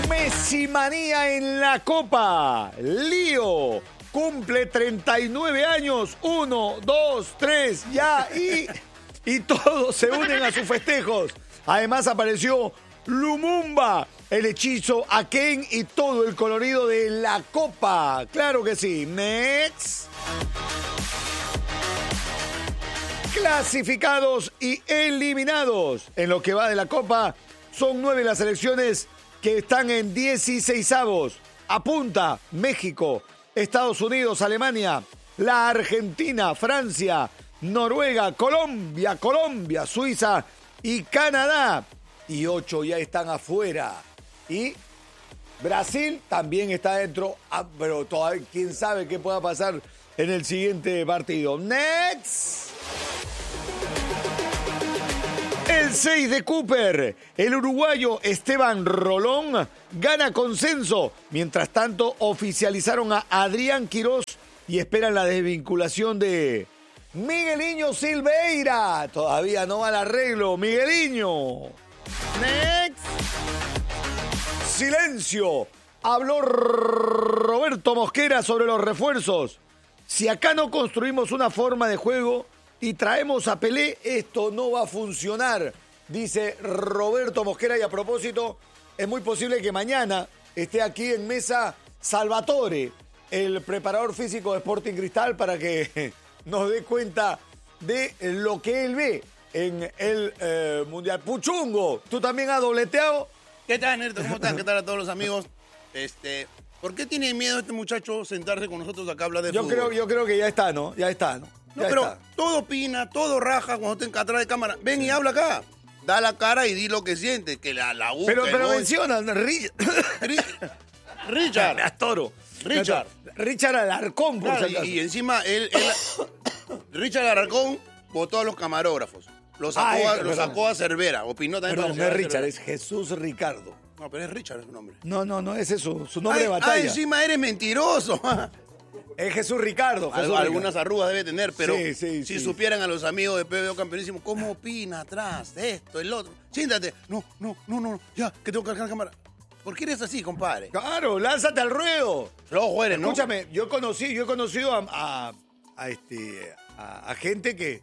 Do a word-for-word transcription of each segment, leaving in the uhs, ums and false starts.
Messi manía en la Copa. Lío cumple treinta y nueve años. Uno, dos, tres, ya. Y, y todos se unen a sus festejos. Además apareció Lumumba, el hechizo a Ken y todo el colorido de la Copa. Claro que sí. Next. Clasificados y eliminados en lo que va de la Copa. Son nueve las selecciones que están en dieciseisavos. Apunta México, Estados Unidos, Alemania, la Argentina, Francia, Noruega, Colombia, Colombia, Suiza y Canadá. Y ocho ya están afuera. Y Brasil también está dentro, ah, pero todavía quién sabe qué pueda pasar en el siguiente partido. Next. El seis de Cooper, el uruguayo Esteban Rolón, gana consenso. Mientras tanto, oficializaron a Adrián Quirós y esperan la desvinculación de Migueliño Silveira. Todavía no va al arreglo, Migueliño. Next. Silencio. Habló Roberto Mosquera sobre los refuerzos. Si acá no construimos una forma de juego y traemos a Pelé, esto no va a funcionar, dice Roberto Mosquera. Y a propósito, es muy posible que mañana esté aquí en mesa Salvatore, el preparador físico de Sporting Cristal, para que nos dé cuenta de lo que él ve en el eh, Mundial. Puchungo, ¿tú también has dobleteado? ¿Qué tal, Nerto? ¿Cómo están? ¿Qué tal a todos los amigos? Este, ¿por qué tiene miedo este muchacho sentarse con nosotros acá a hablar de yo fútbol? Creo, yo creo que ya está, ¿no? Ya está, ¿no? No, ya pero está. todo opina, todo raja cuando está atrás de cámara. Ven y habla acá. Da la cara y di lo que siente, que la, la U, Pero, que pero no- mencionan, Ri- Ri- Richard. Me atoro. Richard. Richard Alarcón, por Claro, si y, acaso. y encima él, él- Richard Alarcón votó a los camarógrafos. Lo sacó, Ah, a, es- lo sacó a Cervera. Opinó también. Perdón, no para es la Richard, Cervera. es Jesús Ricardo. No, pero es Richard es su nombre. No, no, no, ese es su, su nombre Ay, de batalla. ah, encima eres mentiroso. Es Jesús Ricardo. Jesús Algo- algunas Ricardo. arrugas debe tener, pero Sí, sí, si sí. supieran a los amigos de P B O Campeonísimo, ¿cómo opina atrás? Esto, el otro. Siéntate. No, no, no, no. Ya, que tengo que cargar la cámara. ¿Por qué eres así, compadre? Claro, lánzate al ruedo. Flojo eres, ¿no? Escúchame, yo conocí, yo he conocido a, a, a este, a, a gente que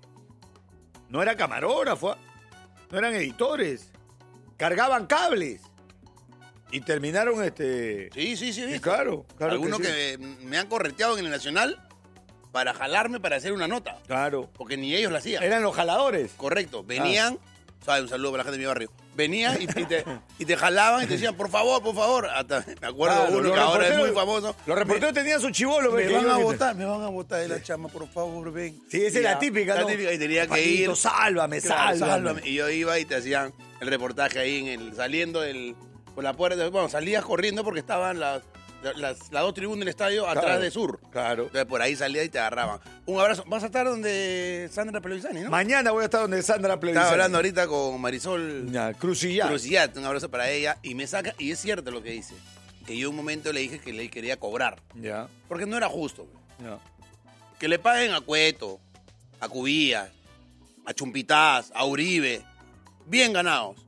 no era camarógrafo, ¿ah? No eran editores, cargaban cables y terminaron este. Sí, sí, sí. Sí, ¿viste? claro, claro. Algunos que, que, sí. me han correteado en el Nacional para jalarme para hacer una nota. Claro. Porque ni ellos la hacían. Eran los jaladores. Correcto. Venían, ¿sabes? Un saludo para la gente de mi barrio. Venían y, y te, y te jalaban y te decían, por favor, por favor. Hasta, me acuerdo Claro, uno los que ahora es reporteros- muy famoso. Los reporteros me, tenían su chivolo. me que van yo- a votar, me van a votar de la chama, por favor, ven. Sí, esa es Ya, la típica, la ¿no? típica, y tenía que Papito, ir. sálvame, Claro, sálvame. Y yo iba y te hacían el reportaje ahí en el, saliendo del, por la puerta. Bueno, salías corriendo porque estaban las, las, las dos tribunas del estadio atrás Claro, de Sur. Claro. Entonces por ahí salías y te agarraban. Un abrazo. Vas a estar donde Sandra Plevisani, ¿no? Mañana voy a estar donde Sandra Plevisani. Estaba hablando ahorita con Marisol Ya, Crucillat. Crucillat. Un abrazo para ella. Y me saca, y es cierto lo que dice. Que yo un momento le dije que le quería cobrar. Ya, Porque no era justo. ya. Que le paguen a Cueto, a Cubillas, a Chumpitaz, a Uribe, bien ganados.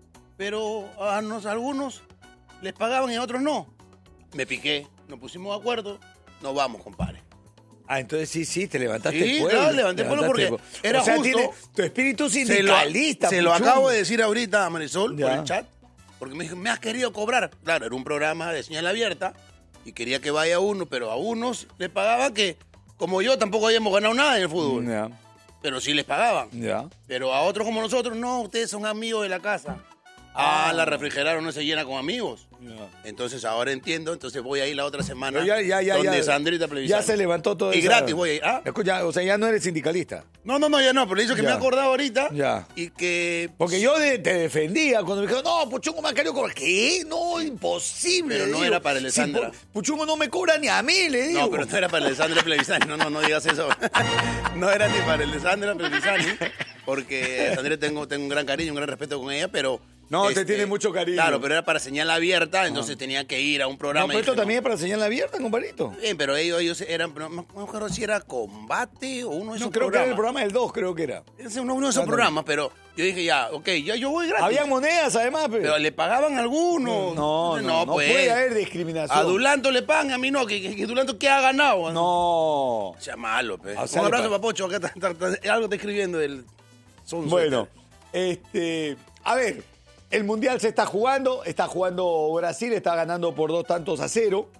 Pero a nos, a algunos les pagaban y a otros no. Me piqué, nos pusimos de acuerdo, nos vamos, compadre. Ah, entonces sí, sí, te levantaste Sí, el pueblo. claro, levanté el pueblo Levantaste porque el era o sea, justo. tiene tu espíritu Se lo, sindicalista. se lo Puchungo. acabo de decir ahorita a Marisol por Ya. el chat, porque me dijo, me has querido cobrar. Claro, era un programa de señal abierta y quería que vaya uno, pero a unos les pagaba que, como yo, tampoco habíamos ganado nada en el fútbol. Ya, Pero sí les pagaban. ya. Pero a otros como nosotros, no, ustedes son amigos de la casa. Ah, la refrigeradora no se llena con amigos. Ya. Entonces ahora entiendo, entonces voy a ir la otra semana Pero ya, ya, ya, donde ya, Sandrita Plevisani. ya se levantó todo Y eso. gratis voy a ir. ¿Ah? Escucha, o sea, ya no eres sindicalista. No, no, no, ya no, pero le hizo que Ya. me he acordado ahorita. Ya. Y que... Porque yo de- te defendía cuando me dijeron, no, Puchungo me ha querido cobrar. ¿Qué? No, imposible. Pero le no digo. era para Alessandra. Si Pu- Puchungo no me cobra ni a mí, le digo. No, pero no era para el de Sandra Plevisani. No, no, no digas eso. No era ni para el de Sandra Plevisani. Porque a Sandra tengo, tengo un gran cariño, un gran respeto con ella, pero No, Este, te tiene mucho cariño. Claro, pero era para señal abierta, entonces tenía que ir a un No, programa. pero y esto dije, también es para señal abierta, compadrito. Bien, pero ellos, ellos eran, no me acuerdo si era Combate o uno de esos No, creo que era el programas. programa del dos, creo que era. Es uno, uno de esos Ah, no. programas, pero yo dije, ya, ok, ya yo voy gratis. Habían monedas, además, pero... Pero le pagaban a algunos. No, no, Entonces, no, pues, puede haber discriminación. A Dulanto le pagan, a mí no, que, que, que Dulanto ¿qué ha ganado? No. Sea malo, pe. O sea, Un abrazo, le pa- papocho, acá está, está- está- algo está escribiendo el... Sonso Bueno, este. este, a ver, el Mundial se está jugando, está jugando Brasil, está ganando por dos tantos a cero.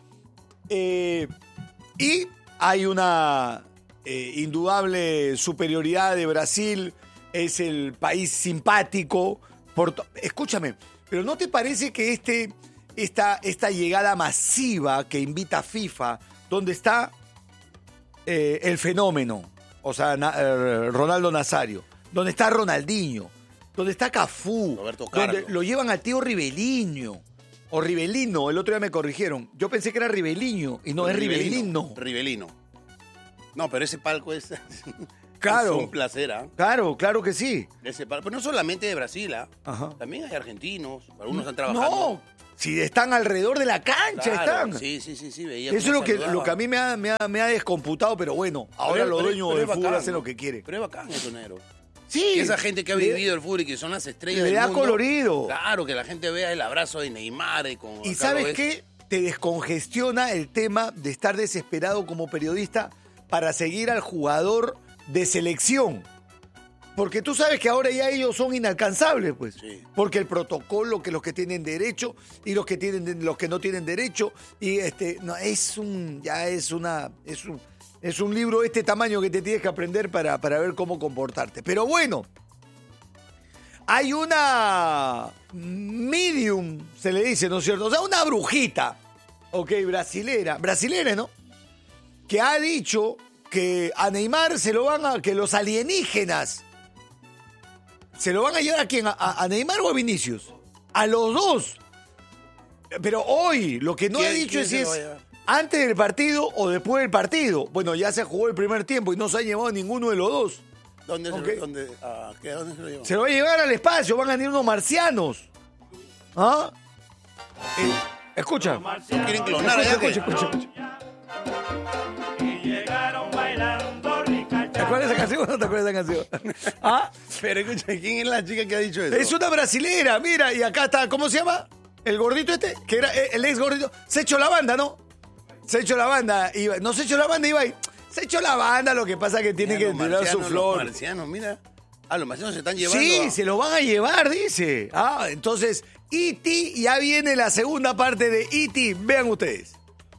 Eh, y hay una eh, indudable superioridad de Brasil, es el país simpático. Por to- Escúchame, pero ¿no te parece que este, esta, esta llegada masiva que invita FIFA, donde está eh, el fenómeno, o sea, Na- eh, Ronaldo Nazario, donde está Ronaldinho, donde está Cafú, Roberto donde Carlos. lo llevan al tío Riveliño, o Rivelino, el otro día me corrigieron. Yo pensé que era Riveliño, y no, es Rivelino. Rivelino. No, pero ese palco es... Claro. Es un placer, ¿ah? Claro, claro que sí. Ese palco. Pero no solamente de Brasil, ¿ah? Ajá. También hay argentinos, algunos están trabajando. No, si están alrededor de la cancha, Claro, están. Sí, sí, sí, sí, veía Eso es cómo lo que, saludaban. lo que a mí me ha, me, ha, me ha descomputado, pero bueno, ahora Pero- los pero- dueños pero del es fútbol bacán, hacen ¿no? lo que quieren. Pero es bacán eso, negro. Sí. Que esa gente que ha le- vivido el fútbol y que son las estrellas le del da mundo. colorido. Claro, que la gente vea el abrazo de Neymar y con... ¿Y acá sabes lo ves. qué? Te descongestiona el tema de estar desesperado como periodista para seguir al jugador de selección. Porque tú sabes que ahora ya ellos son inalcanzables, pues. Sí. Porque el protocolo, que los que tienen derecho y los que tienen los que no tienen derecho y este no es un ya es una es un es un libro de este tamaño que te tienes que aprender para, para ver cómo comportarte. Pero bueno, hay una medium, se le dice, ¿no es cierto? O sea, una brujita, ok, brasilera, brasilera, ¿no? Que ha dicho que a Neymar se lo van a, que los alienígenas se lo van a llevar a quién, a, a Neymar o a Vinicius, a los dos. Pero hoy lo que no ¿Quién- ha dicho quién es se si lo va a es llevar? antes del partido o después del partido. Bueno, ya se jugó el primer tiempo y no se ha llevado ninguno de los dos. ¿Dónde, Ok. se, dónde, ah, ¿qué, ¿Dónde se lo llevan? Se lo va a llevar al espacio, van a venir unos marcianos. ¿Ah? Eh, escucha. ¿Quieren clonar allá? Escucha, ¿qué? escucha, escucha. Y llegaron bailando rica. ¿Te acuerdas de esa canción o no te acuerdas de esa canción? ¿Ah? Pero escucha, ¿quién es la chica que ha dicho eso? Es una brasilera, mira, y acá está, ¿cómo se llama? El gordito este, que era eh, el ex gordito. Se echó la banda, ¿no? Se echó la banda, Ibai. No se echó la banda, Ibai. Se echó la banda, lo que pasa es que tiene Mira, que los tirar su marcianos, flor. Los marcianos, mira. Ah, los marcianos se están llevando. Sí, a- se lo van a llevar, dice. Ah, entonces, E T, ya viene la segunda parte de E T. Vean ustedes.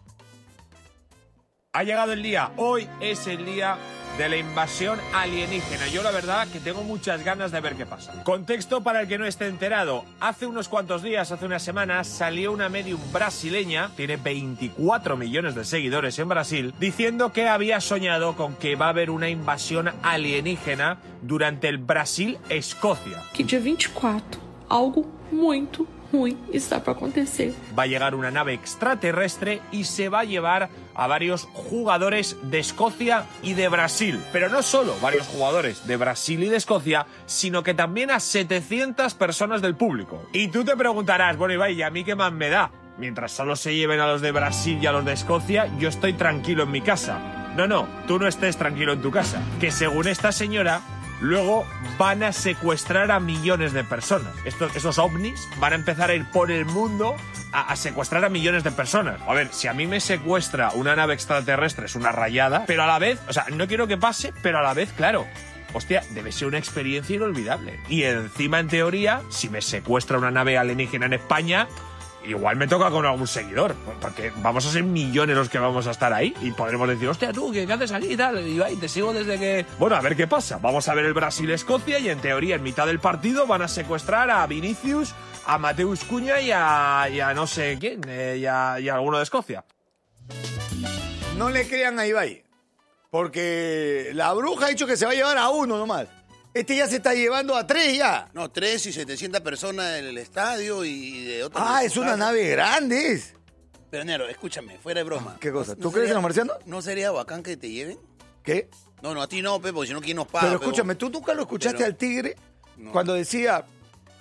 Ha llegado el día. Hoy es el día de la invasión alienígena. Yo la verdad que tengo muchas ganas de ver qué pasa. Contexto para el que no esté enterado. Hace unos cuantos días, hace unas semanas, salió una medium brasileña, tiene veinticuatro millones de seguidores en Brasil, diciendo que había soñado con que va a haber una invasión alienígena durante el Brasil-Escocia. que dia vinte e quatro, algo muito ruim está para acontecer. Va a llegar una nave extraterrestre y se va a llevar a varios jugadores de Escocia y de Brasil. Pero no solo varios jugadores de Brasil y de Escocia, sino que también a setecientas personas del público. Y tú te preguntarás, bueno, Ibai, ¿y a mí qué más me da? Mientras solo se lleven a los de Brasil y a los de Escocia, yo estoy tranquilo en mi casa. No, no, tú no estés tranquilo en tu casa. Que según esta señora, luego van a secuestrar a millones de personas. Estos, esos ovnis van a empezar a ir por el mundo a, a secuestrar a millones de personas. A ver, si a mí me secuestra una nave extraterrestre es una rayada, pero a la vez, o sea, no quiero que pase, pero a la vez, claro, hostia, debe ser una experiencia inolvidable. Y encima, en teoría, si me secuestra una nave alienígena en España, igual me toca con algún seguidor, porque vamos a ser millones los que vamos a estar ahí y podremos decir, hostia, tú, ¿qué, qué haces aquí y tal? Y Ibai, te sigo desde que... Bueno, a ver qué pasa. Vamos a ver el Brasil-Escocia y en teoría en mitad del partido van a secuestrar a Vinicius, a Mateus Cunha y a, y a no sé quién, eh, y, a, y a alguno de Escocia. No le crean a Ibai, porque la bruja ha dicho que se va a llevar a uno nomás. Este ya se está llevando a tres ya. No, tres y setecientas personas en el estadio y de otros. Ah, es una nave grande. es. Pero, Nero, escúchame, fuera de broma. ¿Qué cosa? ¿No ¿Tú crees en los marcianos? ¿No sería bacán que te lleven? ¿Qué? No, no, a ti no, Pepe, porque si no, ¿quién nos paga? Pero Pepe? escúchame, ¿tú nunca lo escuchaste Pero- al tigre No. cuando decía,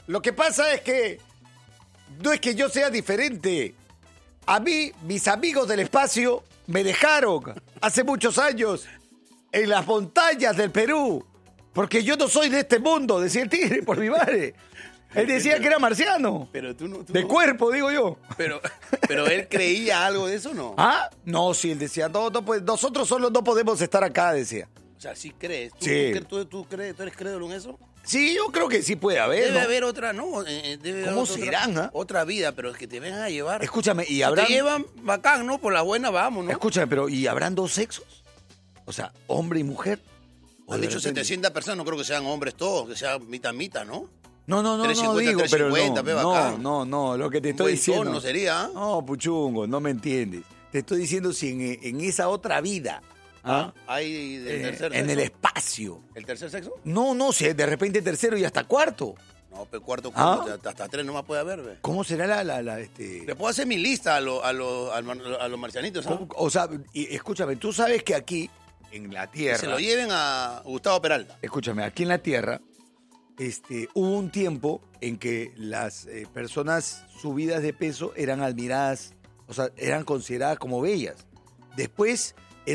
Lo que pasa es que no es que yo sea diferente. A mí, mis amigos del espacio me dejaron hace muchos años en las montañas del Perú. Porque yo no soy de este mundo, decía el tigre por mi madre. Él decía que era marciano. Pero tú no... Tú de no- cuerpo, digo yo. Pero, pero él creía algo de eso, ¿no? ¿Ah? No, sí, él decía, no, no, pues nosotros solo no podemos estar acá, decía. O sea, sí crees. ¿Tú, Sí. tú, tú- tú crees, ¿tú eres crédulo en eso? Sí, yo creo que sí puede haber, Debe ¿no? haber otra, ¿no? Eh, eh, debe ¿Cómo haber otra, serán, ah? Otra vida, pero es que te vengan a llevar. Escúchame, y Si habrán... te llevan bacán, ¿no? Por la buena vamos, ¿no? Escúchame, pero ¿y habrán dos sexos? O sea, hombre y mujer. ¿O Han de dicho repente- setecientas personas, no creo que sean hombres todos, que sean mitad-mitad, ¿no? No, no, no, no trescientos cincuenta, digo, pero trescientos cincuenta, no, pe, no, bacán. no, no, lo que te Un estoy buen diciendo. tono sería, ¿ah? No, puchungo, no me entiendes. Te estoy diciendo si en, en esa otra vida, ¿ah? Hay del Eh, tercer en sexo. el espacio. ¿El tercer sexo? No, no, si de repente tercero y hasta cuarto. No, pero cuarto, ¿Ah? cuarto, hasta, hasta tres nomás puede haber, ve. ¿Cómo será la, la, la, este? Le puedo hacer mi lista a, lo- a, lo- al mar- a los marcianitos, ¿no? ¿Cómo? O sea, y, escúchame, tú sabes que aquí, en la Que Tierra, se lo lleven a Gustavo Peralta. escúchame, aquí en la Tierra, este, hubo un tiempo en que las eh, personas subidas de peso eran admiradas, o sea, eran consideradas como bellas. Después